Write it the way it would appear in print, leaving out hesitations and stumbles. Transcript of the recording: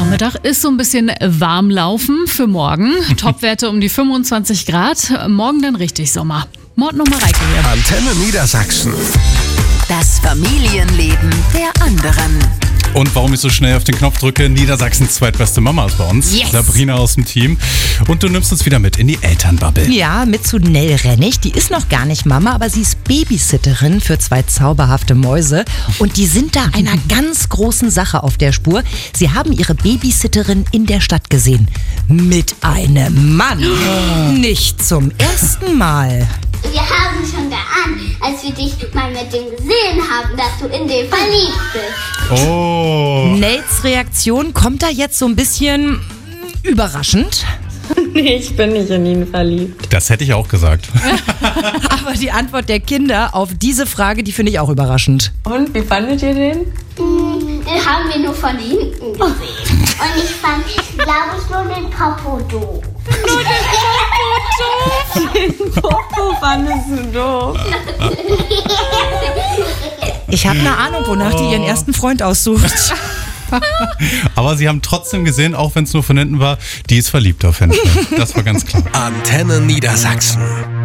Vormittag ist so ein bisschen Warmlaufen für morgen. Topwerte um die 25 Grad. Morgen dann richtig Sommer. Morten und Mareike hier. Antenne Niedersachsen. Das Familienleben der anderen. Und warum ich so schnell auf den Knopf drücke, Niedersachsens zweitbeste Mama ist bei uns. Yes. Sabrina aus dem Team. Und du nimmst uns wieder mit in die Elternbubble. Ja, mit zu Nell Rennig. Die ist noch gar nicht Mama, aber sie ist Babysitterin für 2 zauberhafte Mäuse. Und die sind da einer ganz großen Sache auf der Spur. Sie haben ihre Babysitterin in der Stadt gesehen. Mit einem Mann. Nicht zum ersten Mal. Wir haben schon geahnt, als wir dich mal mit dem gesehen haben, dass du in den verliebt bist. Oh. Nels Reaktion kommt da jetzt so ein bisschen überraschend. Nee, ich bin nicht in ihn verliebt. Das hätte ich auch gesagt. Aber die Antwort der Kinder auf diese Frage, die finde ich auch überraschend. Und, wie fandet ihr den? Den haben wir nur von hinten gesehen. Und ich fand, glaube ich, nur den Popo doof. Popo fandest du doof. Ich habe eine Ahnung, wonach die ihren ersten Freund aussucht. Aber sie haben trotzdem gesehen, auch wenn es nur von hinten war, die ist verliebt auf jeden Fall. Das war ganz klar. Antenne Niedersachsen.